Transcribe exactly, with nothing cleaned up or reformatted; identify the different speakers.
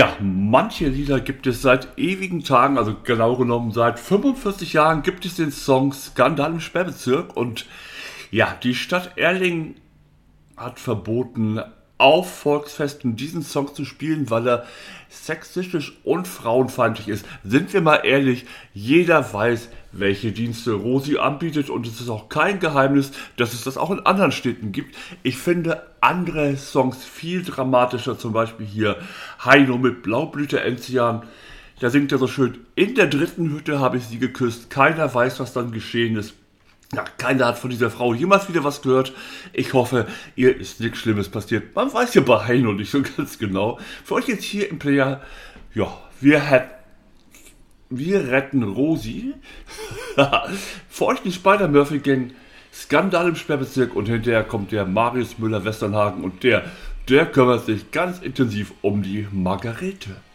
Speaker 1: Ja, manche Lieder gibt es seit ewigen Tagen, also genau genommen seit fünfundvierzig Jahren gibt es den Song Skandal im Sperrbezirk und ja, die Stadt Erlangen hat verboten, auf Volksfesten diesen Song zu spielen, weil er sexistisch und frauenfeindlich ist. Sind wir mal ehrlich, jeder weiß, welche Dienste Rosi anbietet und es ist auch kein Geheimnis, dass es das auch in anderen Städten gibt. Ich finde andere Songs viel dramatischer, zum Beispiel hier Heino mit Blaublüte Enzian. Da singt er so schön, in der dritten Hütte habe ich sie geküsst, keiner weiß, was dann geschehen ist. Ja, keiner hat von dieser Frau jemals wieder was gehört. Ich hoffe, ihr ist nichts Schlimmes passiert. Man weiß ja bei Heino nicht so ganz genau. Für euch jetzt hier im Player, ja, wir, hat, wir retten Rosi. Für euch die Spider-Murphy-Gang, Skandal im Sperrbezirk und hinterher kommt der Marius Müller-Westernhagen und der, der kümmert sich ganz intensiv um die Margarete.